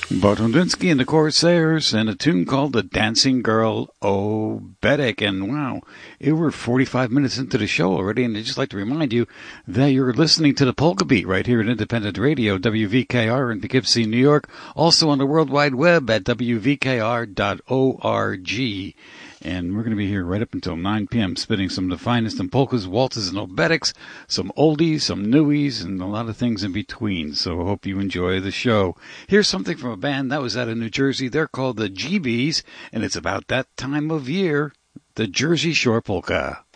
Botundinsky and the Corsairs, and a tune called The Dancing Girl Obetic. And wow, we're 45 minutes into the show already, and I'd just like to remind you that you're listening to the Polka Beat right here at Independent Radio, WVKR in Poughkeepsie, New York, also on the World Wide Web at WVKR.org. And we're going to be here right up until 9 p.m. spinning some of the finest in polkas, waltzes, and obetics, some oldies, some newies, and a lot of things in between. So I hope you enjoy the show. Here's something from a band that was out of New Jersey. They're called the GBs, and it's about that time of year, the Jersey Shore Polka.